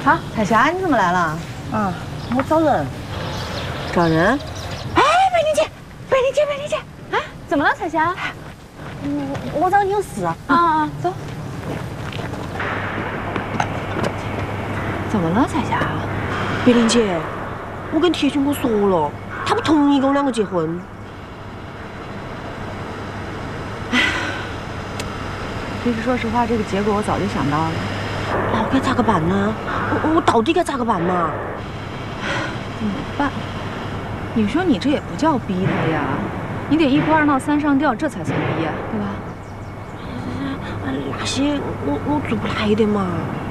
啊，彩霞，你怎么来了？ 啊，我找人。 找人？哎，美玲姐，美玲姐，美玲姐，啊，怎么了，彩霞？ 我找你有事啊。 啊，走。怎么了，彩霞？ 美玲姐，我跟铁军哥说了，他不同意跟我两个结婚。 唉，其实说实话，这个结果我早就想到了。 那我该咋个办呢？我到底该咋个办嘛？ 怎么办？你说你这也不叫逼他呀，你得一哭二闹三上吊，这才算逼呀，对吧？ 那些我做不来的嘛。